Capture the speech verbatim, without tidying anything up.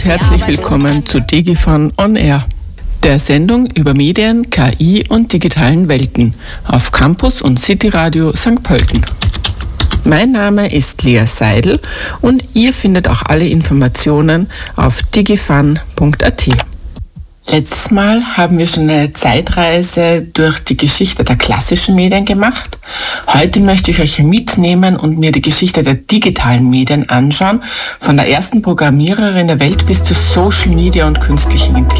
Herzlich willkommen zu DigiFun On Air, der Sendung über Medien, K I und digitalen Welten auf Campus und City Radio Sankt Pölten. Mein Name ist Lea Seidel und ihr findet auch alle Informationen auf digifun punkt a t. Letztes Mal haben wir schon eine Zeitreise durch die Geschichte der klassischen Medien gemacht. Heute möchte ich euch mitnehmen und mir die Geschichte der digitalen Medien anschauen, von der ersten Programmiererin der Welt bis zu Social Media und künstlichen Intelligenz.